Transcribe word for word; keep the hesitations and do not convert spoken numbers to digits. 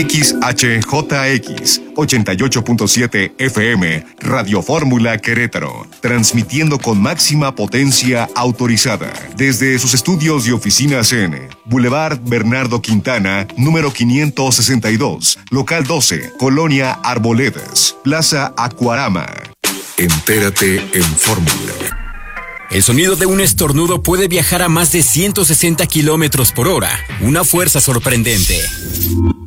X H J X ochenta y ocho punto siete F M, Radio Fórmula Querétaro, transmitiendo con máxima potencia autorizada desde sus estudios y oficinas en Boulevard Bernardo Quintana, número quinientos sesenta y dos, local doce, Colonia Arboledas, Plaza Acuarama. Entérate en Fórmula. El sonido de un estornudo puede viajar a más de ciento sesenta kilómetros por hora, una fuerza sorprendente.